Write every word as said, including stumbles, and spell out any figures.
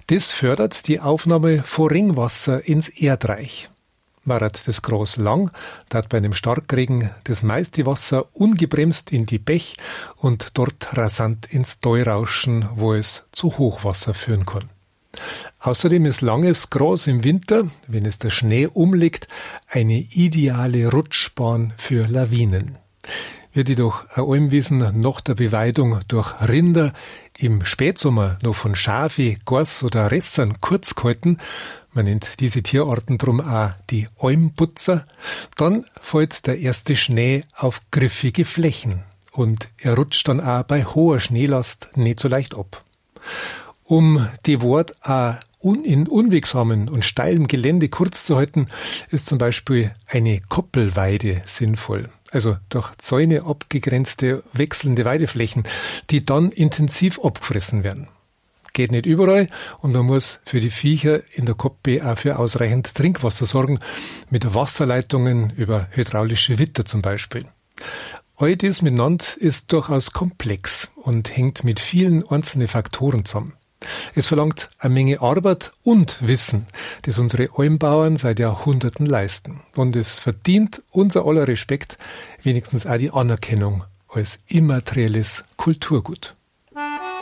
Das fördert die Aufnahme von Regenwasser ins Erdreich. Ward das Gras lang, dat bei einem Starkregen das meiste Wasser ungebremst in die Bech und dort rasant ins Tal rauschen, wo es zu Hochwasser führen kann. Außerdem ist langes Gras im Winter, wenn es der Schnee umliegt, eine ideale Rutschbahn für Lawinen. Wird jedoch ein Almwiesen nach der Beweidung durch Rinder im Spätsommer noch von Schafe, Gors oder Ressern kurz gehalten, man nennt diese Tierarten drum auch die Almputzer, dann fällt der erste Schnee auf griffige Flächen und er rutscht dann auch bei hoher Schneelast nicht so leicht ab. Um die Wort auch un- in unwegsamen und steilem Gelände kurz zu halten, ist zum Beispiel eine Koppelweide sinnvoll. Also durch Zäune abgegrenzte, wechselnde Weideflächen, die dann intensiv abgefressen werden. Geht nicht überall und man muss für die Viecher in der Koppel auch für ausreichend Trinkwasser sorgen, mit Wasserleitungen über hydraulische Witter zum Beispiel. All das miteinander ist durchaus komplex und hängt mit vielen einzelnen Faktoren zusammen. Es verlangt eine Menge Arbeit und Wissen, das unsere Almbauern seit Jahrhunderten leisten. Und es verdient unser aller Respekt, wenigstens auch die Anerkennung als immaterielles Kulturgut.